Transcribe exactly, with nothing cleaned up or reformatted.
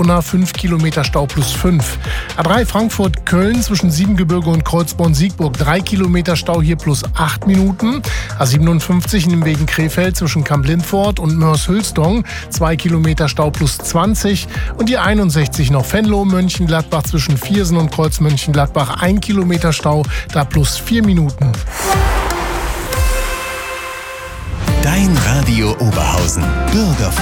Altona fünf Kilometer Stau plus fünf. A drei Frankfurt-Köln zwischen Siebengebirge und Kreuzborn-Siegburg drei Kilometer Stau hier plus acht Minuten. A siebenundfünfzig in dem Wegen Krefeld zwischen Kamp-Lindfort und Mörs-Hülsdong zwei Kilometer Stau plus zwanzig. Und die einundsechzig noch Venlo-Mönchengladbach zwischen Viersen und Kreuz-Mönchengladbach ein Kilometer Stau, da plus vier Minuten. Dein Radio Oberhausen. Bürgerfunk.